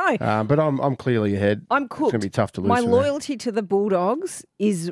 know. But I'm clearly ahead. I'm cooked. It's going to be tough to lose. My from loyalty to the Bulldogs is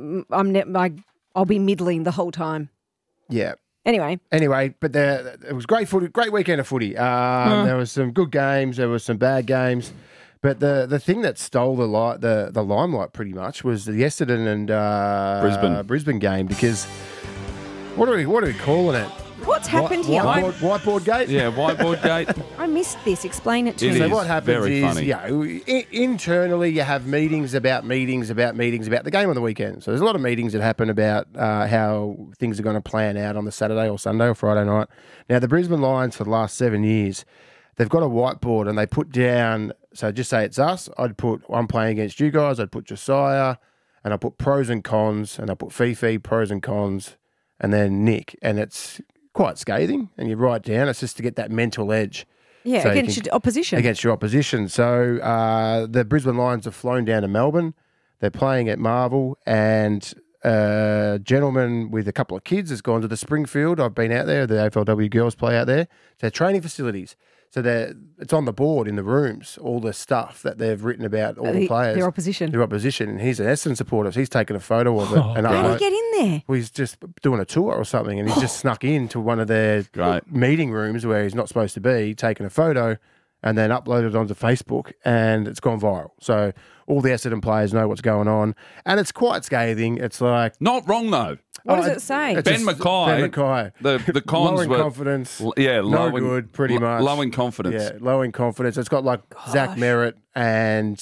I'll be middling the whole time. there. Anyway, but it was great weekend of footy. There was some good games. There was some bad games. But the thing that stole the limelight pretty much was the Essendon and Brisbane game, because what are we calling it? what's happened here? Whiteboard gate? Yeah, whiteboard gate. I missed this. Explain it to It me. So is what happens very is, funny. internally you have meetings about the game on the weekend. So there's a lot of meetings that happen about how things are going to plan out on the Saturday or Sunday or Friday night. Now, the Brisbane Lions for the last 7 years, they've got a whiteboard and they put down, so just say it's us, I'm playing against you guys, I'd put Josiah, and I put pros and cons, and I put Fifi, pros and cons, and then Nick. And it's quite scathing, and you write down, it's just to get that mental edge. Yeah, So against your opposition. Against your opposition. So the Brisbane Lions have flown down to Melbourne. They're playing at Marvel, and a gentleman with a couple of kids has gone to the Springfield. I've been out there. The AFLW girls play out there. They're training facilities. So it's on the board in the rooms, all the stuff that they've written about all the players. Their opposition. Their opposition. And he's an Essendon supporter. So he's taken a photo of it. And How did he get in there? well, he's just doing a tour or something, and he's just snuck into one of their meeting rooms where he's not supposed to be, taken a photo, and then uploaded it onto Facebook, and it's gone viral. So all the Essendon players know what's going on, and it's quite scathing. It's like... Not wrong, though. What does it say? Ben Mackay. The cons low in were... confidence. Yeah, no good, pretty much. Low in confidence. Yeah, low in confidence. It's got like Zach Merritt and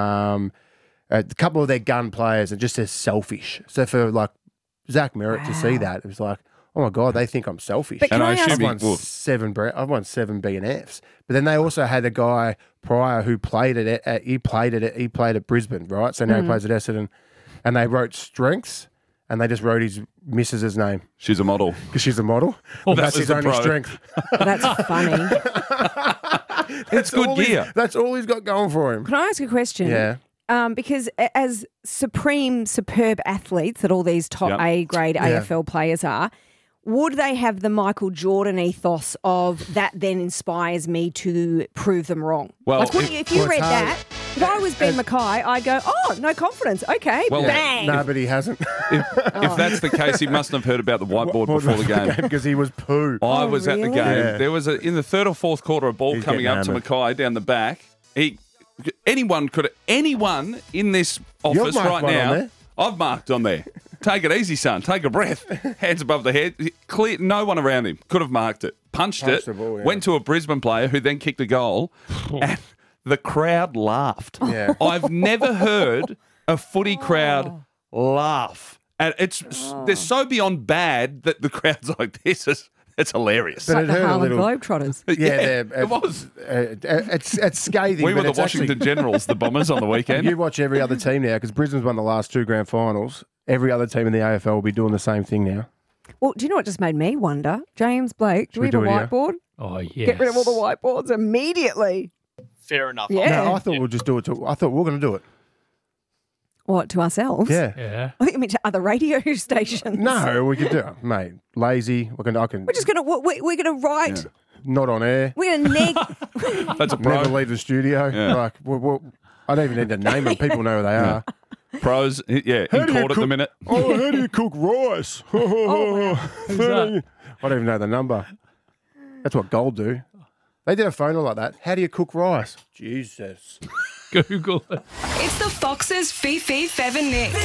a couple of their gun players are just as selfish. So for like Zach Merritt to see that, it was like, oh my God, they think I'm selfish. But can I ask- I've won 7 B and Fs. But then they also had a guy prior who played he played at Brisbane, right? So now he plays at Essendon, and they wrote strengths, and they just wrote his missus's name She's a model. because she's a model. That's his only strength. That's funny. It's good gear. That's all he's got going for him. Can I ask a question? Yeah. Because as superb athletes that all these top A-grade AFL players are, would they have the Michael Jordan ethos of that then inspires me to prove them wrong? Well, like, if you read that, if I was Ben Mackay, I'd go, oh, no confidence. Okay, Well, bang. No, but he hasn't. If that's the case, he mustn't have heard about the whiteboard before the game. Because he was poo. I was at the really? game. Yeah. There was in the third or fourth quarter, a ball He's coming getting up to hammered. Mackay down the back. Anyone in this office marked right one on now, there. I've marked on there. Take it easy, son. Take a breath. Hands above the head. Clear. No one around him could have marked it. Punched it. the ball, yeah. Went to a Brisbane player who then kicked a goal, and the crowd laughed. Yeah. I've never heard a footy crowd laugh, and they're so beyond bad that the crowd's like, it's hilarious. But Like it the hurt a Harlem little. Globetrotters. Yeah, it was. It's scathing. We were but the it's actually- Washington Generals, the Bombers, on the weekend. You watch every other team now because Brisbane's won the last 2 grand finals. Every other team in the AFL will be doing the same thing now. Well, do you know what just made me wonder? James Blake, do we have a do it here? whiteboard? Oh, yes. Get rid of all the whiteboards immediately. Fair enough. Yeah. No, I thought we'll just do it. I thought we were going to do it. What, to ourselves? Yeah. Yeah. I think you meant to other radio stations. No, we can do it, mate. Lazy. I can. We're just going to, we're going to write, Not on air. we're going to neg. That's a Never pro. leave the studio. Yeah. Like, I don't even need to name them. People know who they are. Pros, yeah, in court at the minute. Oh, how do you cook rice? Who's that? I don't even know the number. That's what Gold do. They did a phone like that. How do you cook rice? Jesus. Google it. It's the Foxes Fifi, Fev and Nick.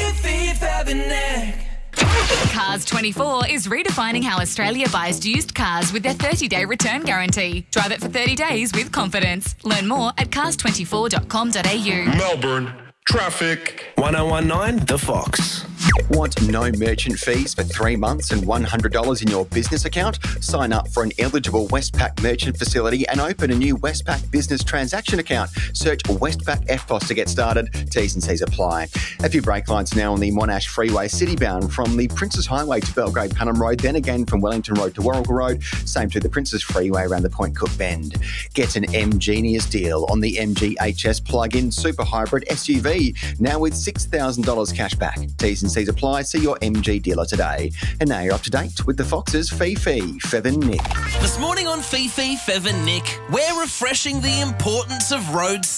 Cars 24 is redefining how Australia buys used cars with their 30-day return guarantee. Drive it for 30 days with confidence. Learn more at cars24.com.au. Melbourne traffic. 1019 The Fox. Want no merchant fees for 3 months and $100 in your business account? Sign up for an eligible Westpac merchant facility and open a new Westpac business transaction account. Search Westpac EFTPOS to get started. T's and C's apply. A few brake lights now on the Monash Freeway citybound from the Princes Highway to Belgrade Panham Road, then again from Wellington Road to Warrigal Road. Same to the Princes Freeway around the Point Cook Bend. Get an M-Genius deal on the MG HS plug-in super hybrid SUV, now with $6,000 cash back. T's and C's apply. See your MG dealer today. And now you're up to date with the Foxes Fifi, Fev and Nick. This morning on Fifi, Fev and Nick, we're refreshing the importance of road